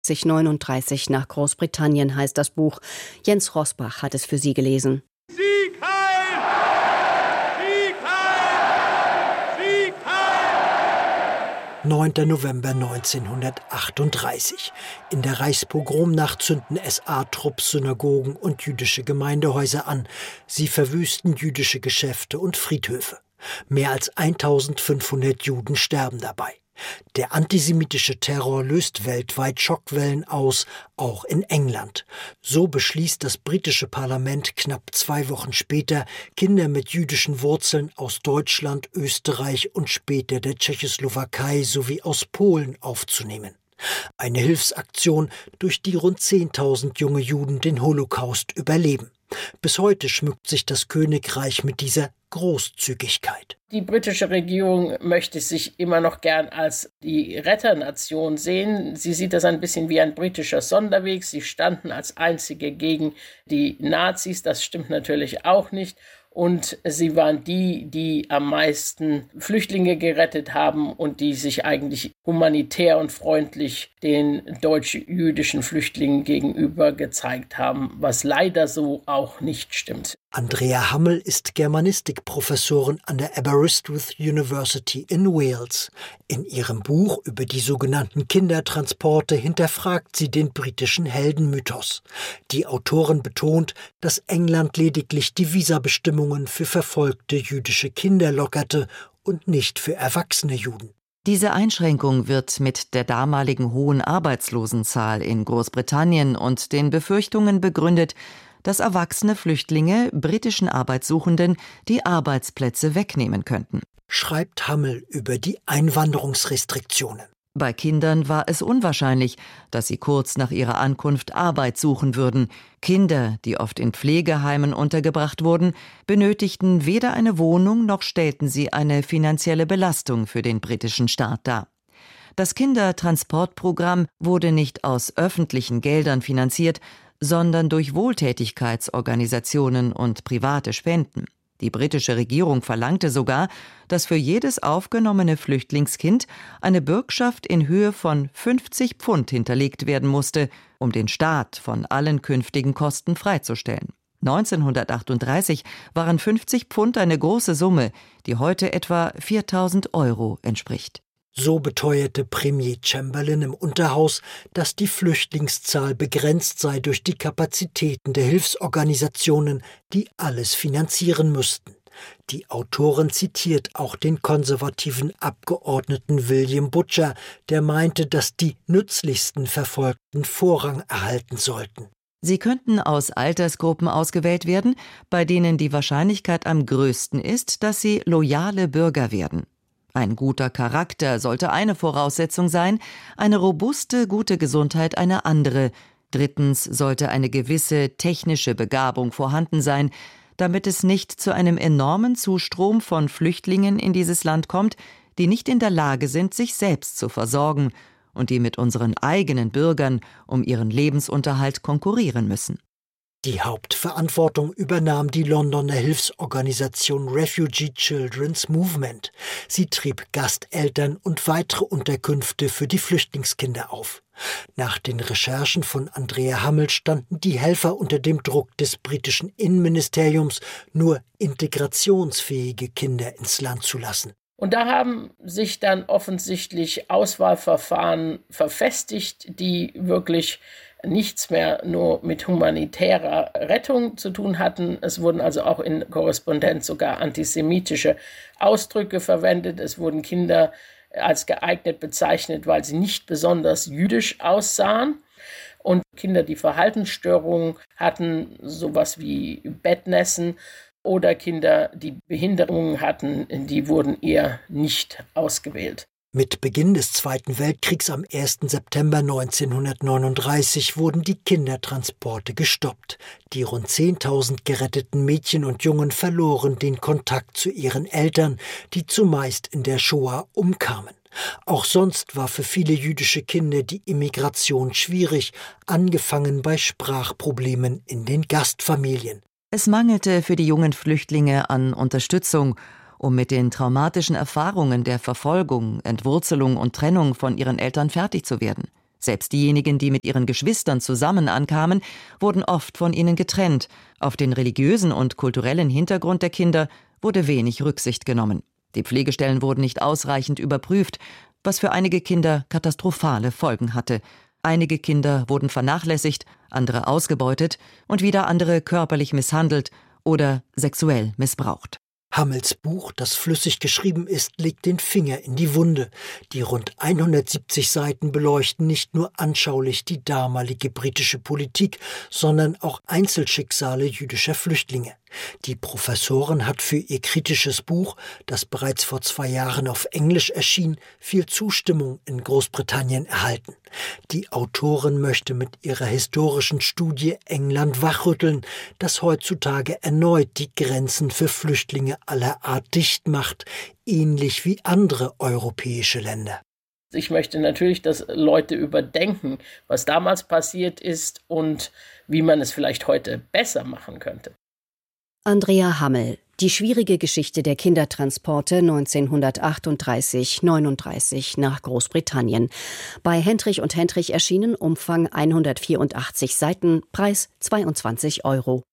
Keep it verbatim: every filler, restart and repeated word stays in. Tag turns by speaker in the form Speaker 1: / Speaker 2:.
Speaker 1: neununddreißig nach Großbritannien heißt das Buch. Jens Rosbach hat es für Sie gelesen.
Speaker 2: Sieg heil! Sieg heil! Sieg heil!
Speaker 3: neunter November neunzehnhundertachtunddreißig. In der Reichspogromnacht zünden S A-Trupps Synagogen und jüdische Gemeindehäuser an. Sie verwüsten jüdische Geschäfte und Friedhöfe. Mehr als eintausendfünfhundert Juden sterben dabei. Der antisemitische Terror löst weltweit Schockwellen aus, auch in England. So beschließt das britische Parlament knapp zwei Wochen später, Kinder mit jüdischen Wurzeln aus Deutschland, Österreich und später der Tschechoslowakei sowie aus Polen aufzunehmen. Eine Hilfsaktion, durch die rund zehntausend junge Juden den Holocaust überleben. Bis heute schmückt sich das Königreich mit dieser Großzügigkeit.
Speaker 4: Die britische Regierung möchte sich immer noch gern als die Retternation sehen. Sie sieht das ein bisschen wie ein britischer Sonderweg. Sie standen als einzige gegen die Nazis. Das stimmt natürlich auch nicht. Und sie waren die, die am meisten Flüchtlinge gerettet haben und die sich eigentlich humanitär und freundlich den deutsch-jüdischen Flüchtlingen gegenüber gezeigt haben, was leider so auch nicht stimmt.
Speaker 3: Andrea Hammel ist Germanistikprofessorin an der Aberystwyth University in Wales. In ihrem Buch über die sogenannten Kindertransporte hinterfragt sie den britischen Heldenmythos. Die Autorin betont, dass England lediglich die Visabestimmungen für verfolgte jüdische Kinder lockerte und nicht für erwachsene Juden.
Speaker 5: Diese Einschränkung wird mit der damaligen hohen Arbeitslosenzahl in Großbritannien und den Befürchtungen begründet, dass erwachsene Flüchtlinge britischen Arbeitssuchenden die Arbeitsplätze wegnehmen könnten.
Speaker 3: Schreibt Hammel über die Einwanderungsrestriktionen.
Speaker 5: Bei Kindern war es unwahrscheinlich, dass sie kurz nach ihrer Ankunft Arbeit suchen würden. Kinder, die oft in Pflegeheimen untergebracht wurden, benötigten weder eine Wohnung noch stellten sie eine finanzielle Belastung für den britischen Staat dar. Das Kindertransportprogramm wurde nicht aus öffentlichen Geldern finanziert, sondern durch Wohltätigkeitsorganisationen und private Spenden. Die britische Regierung verlangte sogar, dass für jedes aufgenommene Flüchtlingskind eine Bürgschaft in Höhe von fünfzig Pfund hinterlegt werden musste, um den Staat von allen künftigen Kosten freizustellen. neunzehnhundertachtunddreißig waren fünfzig Pfund eine große Summe, die heute etwa viertausend Euro entspricht.
Speaker 3: So beteuerte Premier Chamberlain im Unterhaus, dass die Flüchtlingszahl begrenzt sei durch die Kapazitäten der Hilfsorganisationen, die alles finanzieren müssten. Die Autorin zitiert auch den konservativen Abgeordneten William Butcher, der meinte, dass die nützlichsten Verfolgten Vorrang erhalten sollten.
Speaker 5: Sie könnten aus Altersgruppen ausgewählt werden, bei denen die Wahrscheinlichkeit am größten ist, dass sie loyale Bürger werden. Ein guter Charakter sollte eine Voraussetzung sein, eine robuste, gute Gesundheit eine andere. Drittens sollte eine gewisse technische Begabung vorhanden sein, damit es nicht zu einem enormen Zustrom von Flüchtlingen in dieses Land kommt, die nicht in der Lage sind, sich selbst zu versorgen und die mit unseren eigenen Bürgern um ihren Lebensunterhalt konkurrieren müssen.
Speaker 3: Die Hauptverantwortung übernahm die Londoner Hilfsorganisation Refugee Children's Movement. Sie trieb Gasteltern und weitere Unterkünfte für die Flüchtlingskinder auf. Nach den Recherchen von Andrea Hammel standen die Helfer unter dem Druck des britischen Innenministeriums, nur integrationsfähige Kinder ins Land zu lassen.
Speaker 4: Und da haben sich dann offensichtlich Auswahlverfahren verfestigt, die wirklich nichts mehr nur mit humanitärer Rettung zu tun hatten. Es wurden also auch in Korrespondenz sogar antisemitische Ausdrücke verwendet. Es wurden Kinder als geeignet bezeichnet, weil sie nicht besonders jüdisch aussahen. Und Kinder, die Verhaltensstörungen hatten, sowas wie Bettnässen, oder Kinder, die Behinderungen hatten, die wurden eher nicht ausgewählt.
Speaker 3: Mit Beginn des Zweiten Weltkriegs am ersten September neunzehnhundertneununddreißig wurden die Kindertransporte gestoppt. Die rund zehntausend geretteten Mädchen und Jungen verloren den Kontakt zu ihren Eltern, die zumeist in der Shoah umkamen. Auch sonst war für viele jüdische Kinder die Immigration schwierig, angefangen bei Sprachproblemen in den Gastfamilien.
Speaker 5: Es mangelte für die jungen Flüchtlinge an Unterstützung, um mit den traumatischen Erfahrungen der Verfolgung, Entwurzelung und Trennung von ihren Eltern fertig zu werden. Selbst diejenigen, die mit ihren Geschwistern zusammen ankamen, wurden oft von ihnen getrennt. Auf den religiösen und kulturellen Hintergrund der Kinder wurde wenig Rücksicht genommen. Die Pflegestellen wurden nicht ausreichend überprüft, was für einige Kinder katastrophale Folgen hatte. Einige Kinder wurden vernachlässigt, andere ausgebeutet und wieder andere körperlich misshandelt oder sexuell missbraucht.
Speaker 3: Hammels Buch, das flüssig geschrieben ist, legt den Finger in die Wunde. Die rund hundertsiebzig Seiten beleuchten nicht nur anschaulich die damalige britische Politik, sondern auch Einzelschicksale jüdischer Flüchtlinge. Die Professorin hat für ihr kritisches Buch, das bereits vor zwei Jahren auf Englisch erschien, viel Zustimmung in Großbritannien erhalten. Die Autorin möchte mit ihrer historischen Studie England wachrütteln, das heutzutage erneut die Grenzen für Flüchtlinge aller Art dicht macht, ähnlich wie andere europäische Länder.
Speaker 4: Ich möchte natürlich, dass Leute überdenken, was damals passiert ist und wie man es vielleicht heute besser machen könnte.
Speaker 1: Andrea Hammel, die schwierige Geschichte der Kindertransporte neunzehnhundertachtunddreißig neununddreißig nach Großbritannien. Bei Hendrich und Hendrich erschienen, Umfang hundertvierundachtzig Seiten, Preis zweiundzwanzig Euro.